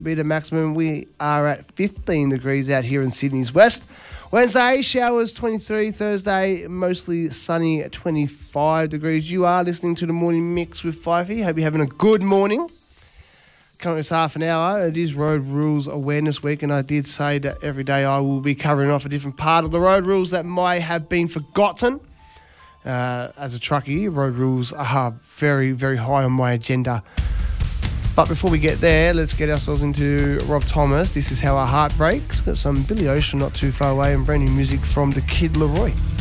Be the maximum. We are at 15 degrees out here in Sydney's west. Wednesday, showers 23. Thursday, mostly sunny at 25 degrees. You are listening to the Morning Mix with Fifey. Hope you're having a good morning. Coming this half an hour, it is Road Rules Awareness Week, and I did say that every day I will be covering off a different part of the road rules that might have been forgotten. As a truckie, road rules are very, very high on my agenda. But before we get there, let's get ourselves into Rob Thomas. This is How Our Heart Breaks. Got some Billy Ocean not too far away and brand new music from the Kid Laroi.